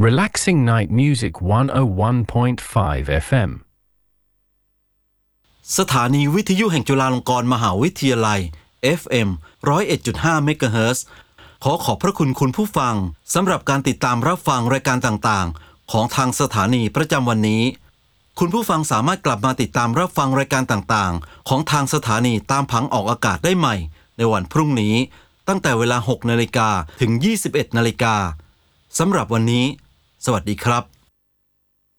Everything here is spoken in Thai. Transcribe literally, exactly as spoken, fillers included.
Relaxing Night Music one oh one point five เอฟ เอ็มสถานีวิทยุแห่งจุฬาลงกรณ์มหาวิทยาลัย เอฟ เอ็ม หนึ่งศูนย์เอ็ดจุดห้า เมกะเฮิรตซ์ขอขอบพระคุณคุณผู้ฟังสำหรับการติดตามรับฟังรายการต่างๆของทางสถานีประจำวันนี้คุณผู้ฟังสามารถกลับมาติดตามรับฟังรายการต่างๆของทางสถานีตามผังออกอากาศได้ใหม่ในวันพรุ่งนี้ตั้งแต่เวลา หกนาฬิกา ถึง ยี่สิบเอ็ดนาฬิกาสำหรับวันนี้สวัสดีครับ